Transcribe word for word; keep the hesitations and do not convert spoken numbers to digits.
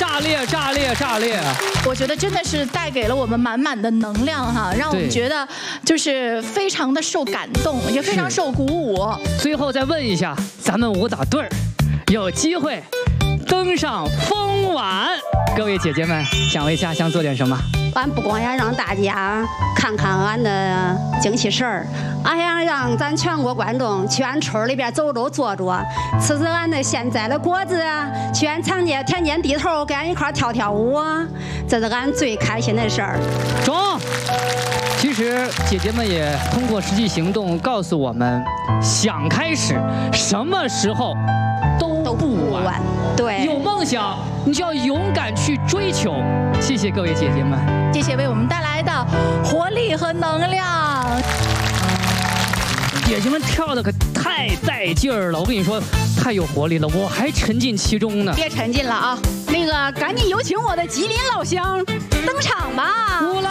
炸裂，炸裂，炸裂！ 我觉得真的是带给了我们满满的能量哈，让我们觉得就是非常的受感动，也非常受鼓舞。 最后再问一下，咱们舞蹈队儿有机会登上风晚，各位姐姐们想为家乡做点什么？ 俺不光要让大家看看俺的精气神儿，俺想让咱全国观众去俺村里边走走坐坐，吃吃俺的现摘的果子，去俺长街田间地头跟俺一块跳跳舞，这是俺最开心的事儿。 中。其实姐姐们也通过实际行动告诉我们，想开始，什么时候都不晚。 对， 有梦想你就要勇敢去追求。谢谢各位姐姐们， 谢谢为我们带来的活力和能量。 姐姐们跳的可太带劲儿了，我跟你说，太有活力了，我还沉浸其中呢。 别沉浸了啊，那个赶紧有请我的吉林老乡登场吧。